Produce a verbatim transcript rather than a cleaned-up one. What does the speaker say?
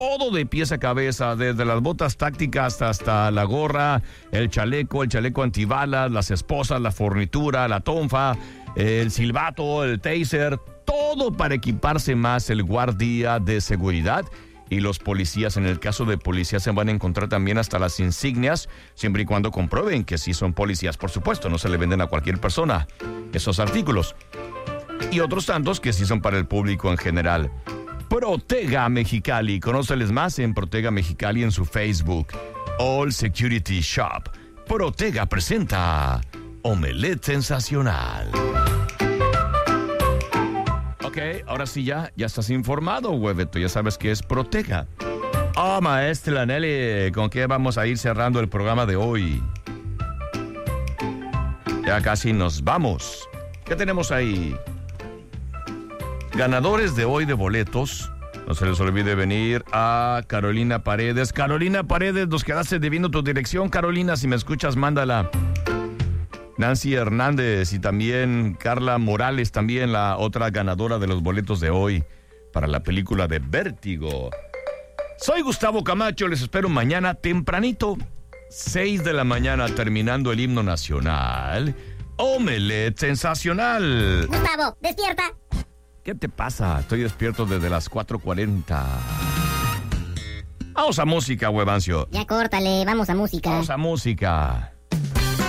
todo de pies a cabeza, desde las botas tácticas hasta la gorra, el chaleco, el chaleco antibalas, las esposas, la fornitura, la tonfa, el silbato, el taser, todo para equiparse más el guardia de seguridad. Y los policías, en el caso de policías, se van a encontrar también hasta las insignias, siempre y cuando comprueben que sí son policías. Por supuesto, no se le venden a cualquier persona esos artículos. Y otros tantos que sí son para el público en general. Protega Mexicali. Conóceles más en Protega Mexicali en su Facebook. All Security Shop. Protega presenta Omelette Sensacional. Ok, ahora sí ya, ya estás informado, hueveto. Ya sabes qué es Protega. Oh, maestra Nelly, ¿con qué vamos a ir cerrando el programa de hoy? Ya casi nos vamos. ¿Qué tenemos ahí? Ganadores de hoy de boletos. No se les olvide venir a Carolina Paredes. Carolina Paredes, nos quedaste debiendo tu dirección. Carolina, si me escuchas, mándala. Nancy Hernández y también Carla Morales, también la otra ganadora de los boletos de hoy para la película de Vértigo. Soy Gustavo Camacho, les espero mañana tempranito, seis de la mañana, terminando el himno nacional. Omelette Sensacional. Gustavo, despierta. ¿Qué te pasa? Estoy despierto desde las cuatro cuarenta. Vamos a música, huevancio. Ya córtale, vamos a música. Vamos a música.